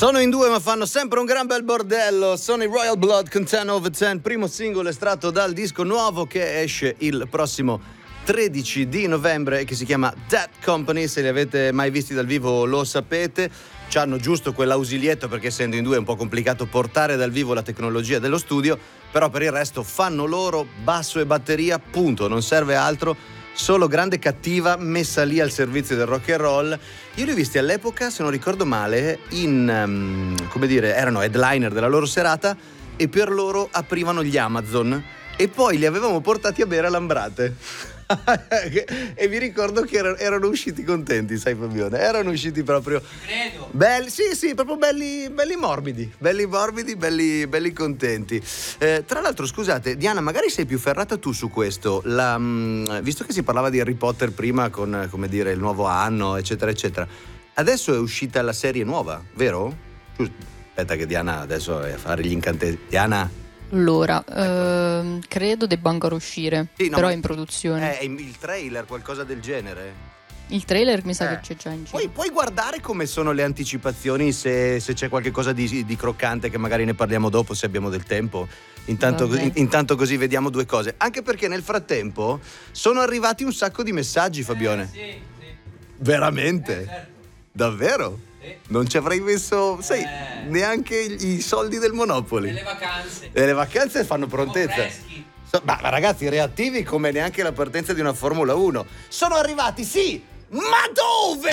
Sono in due ma fanno sempre un gran bel bordello. Sono i Royal Blood con 10 over 10, primo singolo estratto dal disco nuovo che esce il prossimo 13 di novembre e che si chiama That Company. Se li avete mai visti dal vivo lo sapete. C'hanno giusto quell'ausilietto perché essendo in due è un po' complicato portare dal vivo la tecnologia dello studio, però per il resto fanno loro basso e batteria, punto, non serve altro. Solo Grande Cattiva messa lì al servizio del rock and roll. Io li ho visti all'epoca, se non ricordo male, erano headliner della loro serata e per loro aprivano gli Amazon e poi li avevamo portati a bere a Lambrate. E mi ricordo che erano usciti contenti, sai Fabione? Erano usciti proprio credo belli, sì, proprio belli morbidi, belli contenti. Tra l'altro, scusate, Diana, magari sei più ferrata tu su questo. Visto che si parlava di Harry Potter prima con, come dire, il nuovo anno, eccetera, eccetera. Adesso è uscita la serie nuova, vero? Aspetta che Diana adesso è a fare gli incantesimi. Diana? Allora, credo debba ancora uscire, sì, no, però è in produzione. È il trailer, qualcosa del genere? Il trailer mi sa che c'è già in giro. Puoi guardare come sono le anticipazioni, se c'è qualche cosa di croccante, che magari ne parliamo dopo se abbiamo del tempo. Intanto così vediamo due cose. Anche perché nel frattempo sono arrivati un sacco di messaggi, Fabione. Sì. Veramente? Certo. Davvero? Non ci avrei messo, sai, neanche i soldi del Monopoli. Le vacanze fanno prontezza. Ma ragazzi, reattivi come neanche la partenza di una Formula 1. Sono arrivati, sì, ma dove?